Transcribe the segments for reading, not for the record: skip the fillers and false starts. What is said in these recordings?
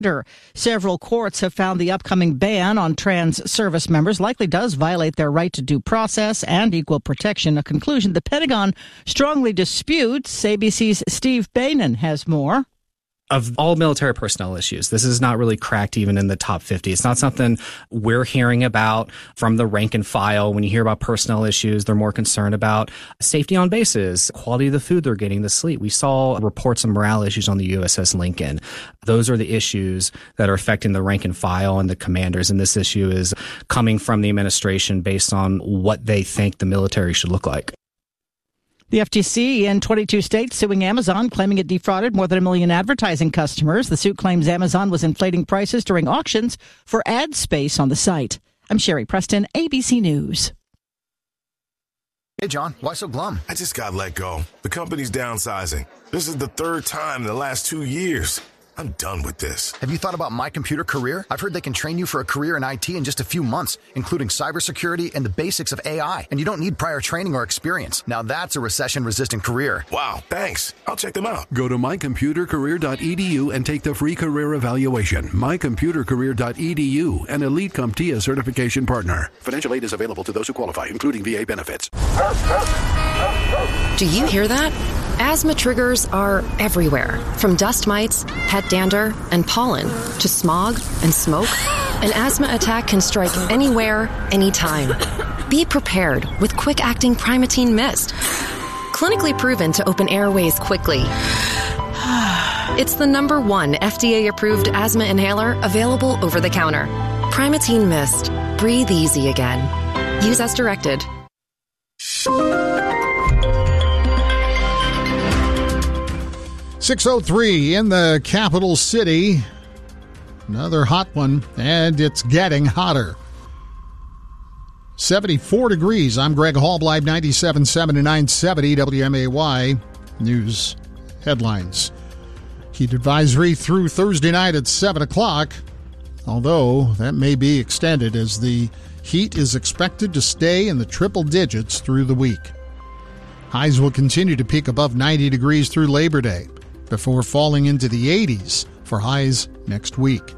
Several courts have found the upcoming ban on trans service members likely does violate their right to due process and equal protection, a conclusion the Pentagon strongly disputes. ABC's Steve Bainan has more. Of all military personnel issues, this is not really cracked even in the top 50. It's not something we're hearing about from the rank and file. When you hear about personnel issues, they're more concerned about safety on bases, quality of the food they're getting, the sleep. We saw reports of morale issues on the USS Lincoln. Those are the issues that are affecting the rank and file and the commanders. And this issue is coming from the administration based on what they think the military should look like. The FTC in 22 states suing Amazon, claiming it defrauded more than 1 million advertising customers. The suit claims Amazon was inflating prices during auctions for ad space on the site. I'm Sherry Preston, ABC News. Hey, John, why so glum? I just got let go. The company's downsizing. This is the third time in the last 2 years. I'm done with this. Have you thought about My Computer Career? I've heard they can train you for a career in IT in just a few months, including cybersecurity and the basics of AI. And you don't need prior training or experience. Now that's a recession-resistant career. Wow, thanks. I'll check them out. Go to mycomputercareer.edu and take the free career evaluation. mycomputercareer.edu, an Elite CompTIA certification partner. Financial aid is available to those who qualify, including VA benefits. Do you hear that? Asthma triggers are everywhere, from dust mites, pet dander, and pollen, to smog and smoke. An asthma attack can strike anywhere, anytime. Be prepared with quick-acting Primatene Mist. Clinically proven to open airways quickly. It's the #1 FDA-approved asthma inhaler available over the counter. Primatene Mist. Breathe easy again. Use as directed. 6:03 in the capital city. Another hot one, and it's getting hotter. 74 degrees. I'm Greg Hallbleib, 97.7 to 970 WMAY News headlines. Heat advisory through Thursday night at 7 o'clock, although that may be extended as the heat is expected to stay in the triple digits through the week. Highs will continue to peak above 90 degrees through Labor Day, before falling into the 80s for highs next week.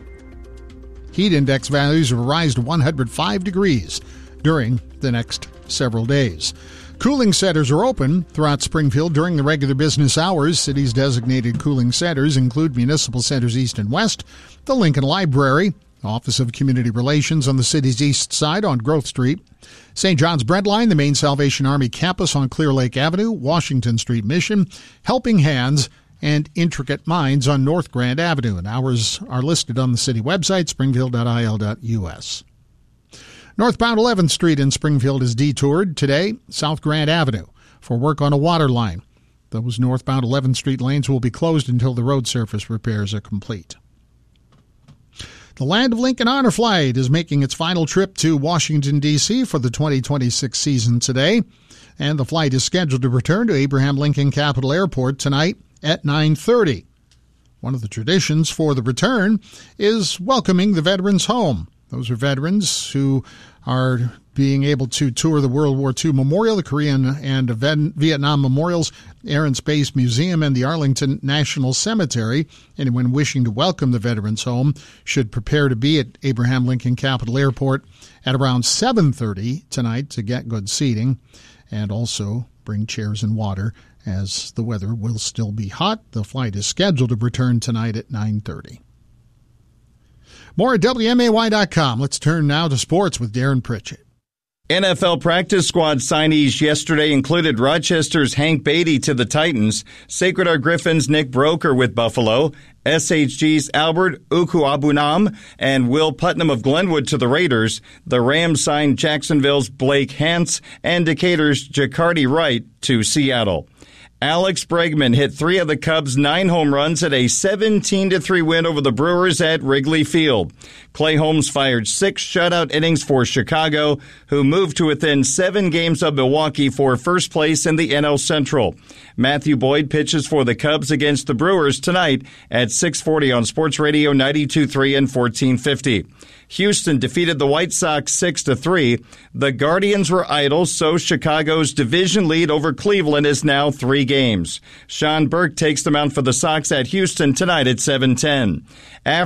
Heat index values will rise to 105 degrees during the next several days. Cooling centers are open throughout Springfield during the regular business hours. City's designated cooling centers include Municipal Centers East and West, the Lincoln Library, Office of Community Relations on the city's east side on Growth Street, St. John's Breadline, the main Salvation Army campus on Clear Lake Avenue, Washington Street Mission, Helping Hands, and Intricate Minds on North Grand Avenue. And hours are listed on the city website, springfield.il.us. Northbound 11th Street in Springfield is detoured today, South Grand Avenue, for work on a water line. Those northbound 11th Street lanes will be closed until the road surface repairs are complete. The Land of Lincoln Honor Flight is making its final trip to Washington, D.C. for the 2026 season today, and the flight is scheduled to return to Abraham Lincoln Capitol Airport tonight at 9:30. One of the traditions for the return is welcoming the veterans home. Those are veterans who are being able to tour the World War II Memorial, the Korean and Vietnam Memorials, Air and Space Museum, and the Arlington National Cemetery. Anyone wishing to welcome the veterans home should prepare to be at Abraham Lincoln Capitol Airport at around 7:30 tonight to get good seating, and also bring chairs and water, as the weather will still be hot. The flight is scheduled to return tonight at 9:30. More at WMAY.com. Let's turn now to sports with Darren Pritchett. NFL practice squad signees yesterday included Rochester's Hank Beatty to the Titans, Sacred Heart Griffins' Nick Broker with Buffalo, SHG's Albert Ukuabunam, and Will Putnam of Glenwood to the Raiders. The Rams signed Jacksonville's Blake Hance and Decatur's Jacardi Wright to Seattle. Alex Bregman hit 3 of the Cubs' 9 home runs at a 17-3 win over the Brewers at Wrigley Field. Clay Holmes fired 6 shutout innings for Chicago, who moved to within 7 games of Milwaukee for first place in the NL Central. Matthew Boyd pitches for the Cubs against the Brewers tonight at 6:40 on Sports Radio 92.3 and 1450. Houston defeated the White Sox 6-3. The Guardians were idle, so Chicago's division lead over Cleveland is now 3 games. Sean Burke takes the mound for the Sox at Houston tonight at 7:10.